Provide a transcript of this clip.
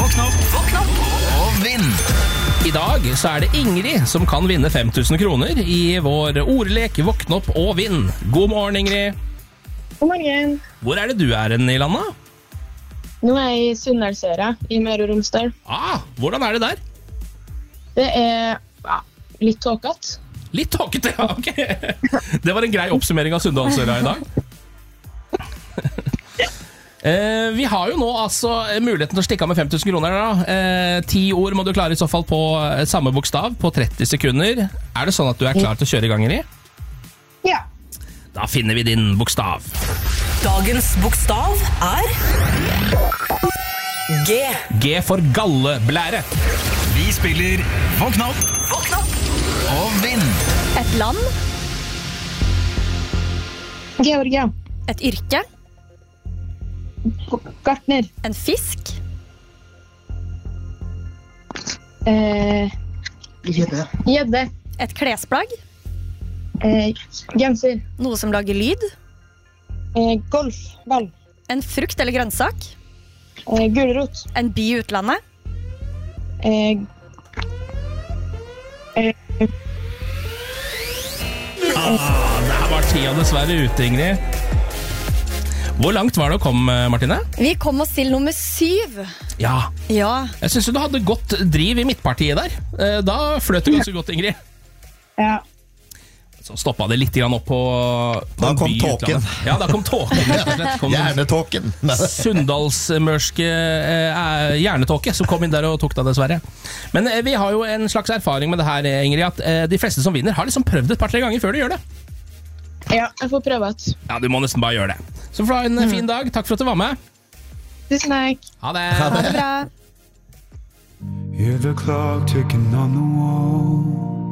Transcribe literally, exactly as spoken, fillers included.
Våkn opp, våkn opp og vinn. I dag så er det Ingrid som kan vinne fem tusen kroner i vår ordlek Våkn opp og vinn. God morgen, Ingrid. God morgen. Hvor er det du er i landet? Nå er jeg i Sunndalsøra i Møre og Romsdal. Ah, hvordan er det der? Det er ja, litt tåkete. Litt tåkete, ja, ok. Det var en grei oppsummering av Sunndalsøra i dag. Eh, vi har jo nå altså muligheten til å stikke av med fem tusen kroner da. Eh, ti ord må du klare i så fall på samme bokstav på tretti sekunder. Er det sånn at du er klar til å kjøre i gang, Ingrid? Ja. Da finner vi din bokstav. Dagens bokstav er G. G for galleblære. Vi spiller Våkn opp, Våkn opp. og vinn. Et land, Georgia. et yrke, Gartner. en fisk, Eh, Gjedde. et klesplagg, Eh, genser. noe som lager lyd, Eh, golf. Ball. en frukt eller grønnsak, Eh, gulrot. en by i utlandet, Eh, eh, Ah, der var tida dessverre ute, Ingrid. Hvor langt var det å komme, Martine? Vi kom oss til nummer syv. Ja, Ja, jeg synes du hadde godt driv i midtpartiet der. Eh, Da fløt det ganske godt, Ingrid. ja. Så stoppet det litt grann opp på, på Da en kom by i tåken. utlandet. Ja, da kom tåken, rett og slett. Kom Hjernetåken. Sunndalsmørske eh, hjernetåke som kom inn der og tok deg dessverre. Men eh, vi har jo en slags erfaring med det her, Ingrid, at eh, de fleste som vinner har liksom prøvd et par-tre ganger før de gjør det. Ja, jeg får prøve det. Ja, du må nesten bare gjøre det. Så få ha en fin dag. Takk for at du var med. Tusen takk. Ha det. ha det bra. Hear the clock ticking on the wall.